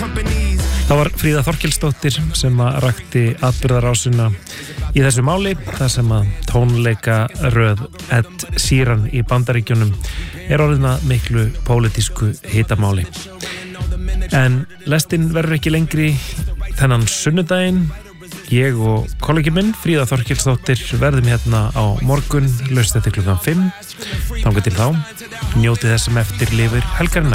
Það var Fríða Þorkelsdóttir sem rakti atburðarásina í þessu máli, þar sem að tónleika röð Ed Sheeran í Bandaríkjunum orðina miklu pólitísku hitamáli. En lestin verður ekki lengri þennan sunnudaginn. Ég og kollegi minn, Fríða Þorkelsdóttir, verðum hérna á morgun, laust eftir klukkan 5. Þangað til þá, njótið þess sem eftir lifir helgarinnar.